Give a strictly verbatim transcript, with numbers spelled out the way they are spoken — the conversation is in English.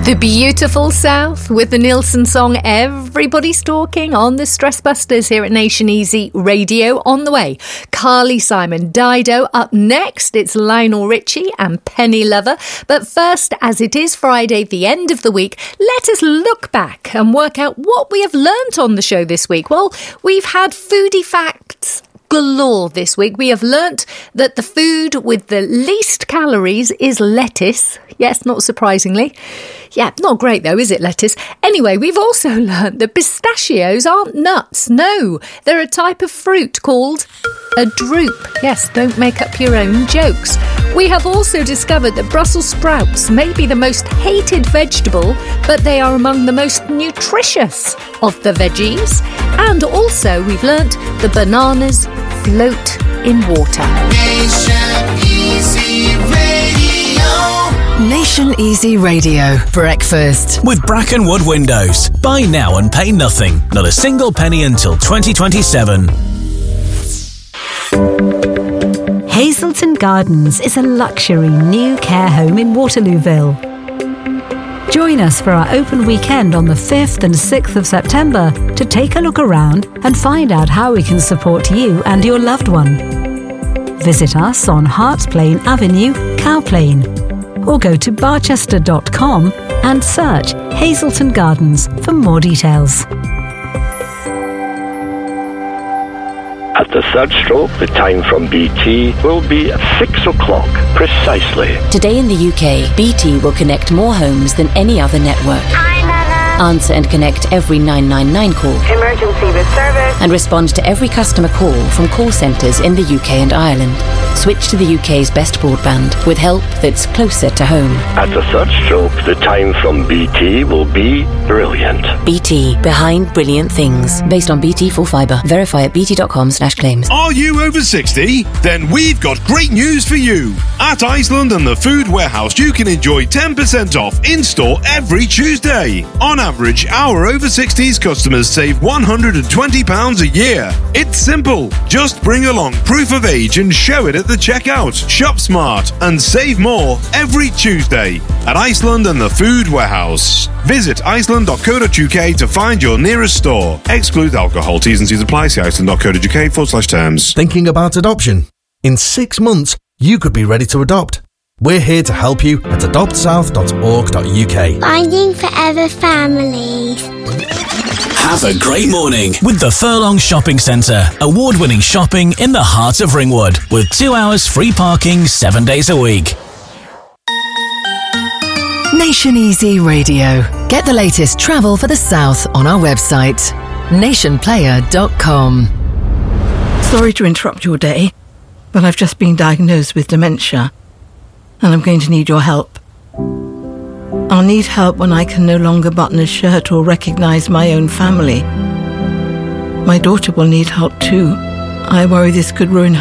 The beautiful South with the Nilsson song Everybody's Talking on the Stress Busters here at Nation Easy Radio. On the way, Carly Simon, Dido. Up next, it's Lionel Richie and Penny Lover. But first, as it is Friday, the end of the week, let us look back and work out what we have learnt on the show this week. Well, we've had foodie facts galore this week. We have learnt that the food with the least calories is lettuce. Yes, not surprisingly. Yeah, not great though, is it, lettuce? Anyway, we've also learnt that pistachios aren't nuts. No, they're a type of fruit called a drupe. Yes, don't make up your own jokes. We have also discovered that Brussels sprouts may be the most hated vegetable, but they are among the most nutritious of the veggies. And also we've learnt the bananas float in water. Nation Easy Radio. Nation Easy Radio. Breakfast. With Brackenwood Windows. Buy now and pay nothing. Not a single penny until twenty twenty-seven. Hazelton Gardens is a luxury new care home in Waterlooville. Join us for our open weekend on the fifth and sixth of September to take a look around and find out how we can support you and your loved one. Visit us on Harts Plain Avenue, Cowplain, or go to barchester dot com and search Hazelton Gardens for more details. At the third stroke, the time from B T will be at six o'clock precisely. Today in the U K, B T will connect more homes than any other network. Answer and connect every nine nine nine call. Emergency with service. And respond to every customer call from call centres in the U K and Ireland. Switch to the U K's best broadband with help that's closer to home. At the third stroke, the time from B T will be brilliant. B T, behind brilliant things. Based on B T full fibre. Verify at bt.com slash claims. Are you over sixty? Then we've got great news for you. At Iceland and the Food Warehouse, you can enjoy ten percent off in-store every Tuesday. On average, our over sixties customers save one hundred twenty pounds a year. It's simple. Just bring along proof of age and show it at the checkout. Shop smart and save more every Tuesday at Iceland and the Food Warehouse. Visit iceland dot co dot uk to find your nearest store. Exclude alcohol. T's and C's apply. See iceland dot co dot uk forward slash terms. Thinking about adoption? In six months, you could be ready to adopt. We're here to help you at adopt south dot org dot uk. Finding Forever Families. Have a great morning with the Furlong Shopping Centre. Award-winning shopping in the heart of Ringwood with two hours free parking seven days a week. Nation Easy Radio. Get the latest travel for the South on our website, nation player dot com. Sorry to interrupt your day, but I've just been diagnosed with dementia, and I'm going to need your help. I'll need help when I can no longer button a shirt or recognise my own family. My daughter will need help too. I worry this could ruin her